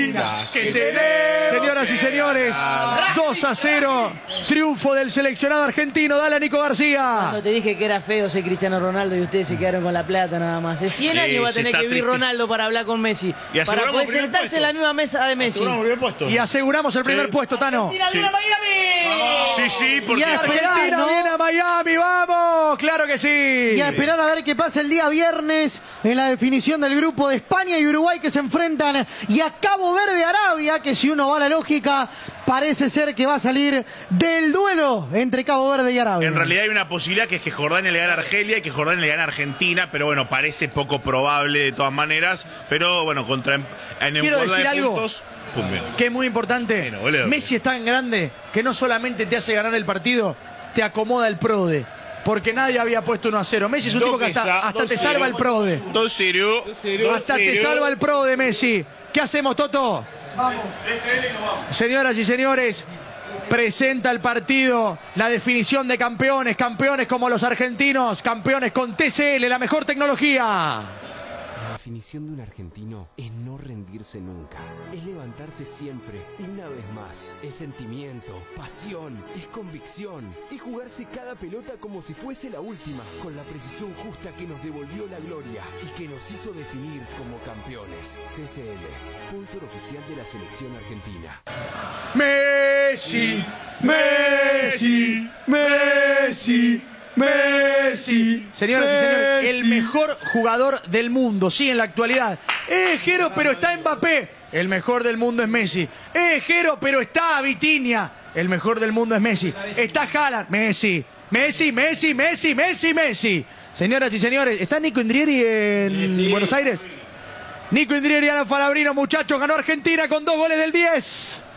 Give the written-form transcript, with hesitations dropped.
Señoras y señores, 2-0, triunfo del seleccionado argentino. Dale a Nico García. Cuando te dije que era feo ser Cristiano Ronaldo y ustedes se quedaron con la plata nada más. 100 años va a tener que vivir Ronaldo para hablar con Messi. Para poder sentarse en la misma mesa de Messi. Y aseguramos el primer puesto, Tano. Argentina viene a Miami. Sí, porque... Y Argentina viene a Miami, vamos. Claro que sí. Y a esperar a ver qué pasa el día viernes en la definición del grupo de España y Uruguay que se enfrentan. Y a Cabo Verde, Arabia, que si uno va a la lógica, parece ser que va a salir del duelo entre Cabo Verde y Arabia. En realidad hay una posibilidad que es que Jordania le gane a Argelia y que Jordania le gane a Argentina, pero bueno, parece poco probable de todas maneras. Pero bueno, Quiero decir algo puntos, que es muy importante. Bueno, Messi es tan grande que no solamente te hace ganar el partido, te acomoda el PRODE. Porque nadie había puesto 1-0. Messi es un tipo que hasta te salva el PRODE. 2-0. Hasta te salva el PRODE, Messi. ¿Qué hacemos, Toto? Vamos. Señoras y señores, presenta el partido la definición de campeones. Campeones como los argentinos. Campeones con TCL, la mejor tecnología. La definición de un argentino es no rendirse nunca, es levantarse siempre, una vez más. Es sentimiento, pasión, es convicción, es jugarse cada pelota como si fuese la última, con la precisión justa que nos devolvió la gloria y que nos hizo definir como campeones. TCL, sponsor oficial de la selección argentina. Messi, Messi, Messi, Messi. Señoras y señores, el mejor jugador del mundo, sí, en la actualidad. Jero, pero está Mbappé. El mejor del mundo es Messi. Jero, pero está Vitinha. El mejor del mundo es Messi. Está Haaland. Messi. Messi, Messi, Messi, Messi, Messi. Señoras y señores, ¿está Nico Indrieri en Buenos Aires? Nico Indrieri, Alan Falabrino, muchachos, ganó Argentina con 2 goles del 10.